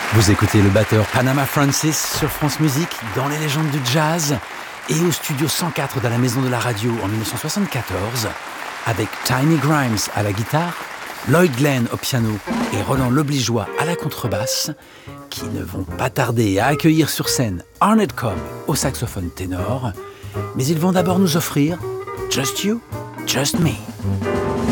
Vous écoutez le batteur Panama Francis sur France Musique, dans les légendes du jazz, et au studio 104 de la Maison de la Radio en 1974, avec Tiny Grimes à la guitare, Lloyd Glenn au piano et Roland L'Obligeois à la contrebasse, qui ne vont pas tarder à accueillir sur scène Arnett Cobb au saxophone ténor, mais ils vont d'abord nous offrir Just You, Just Me.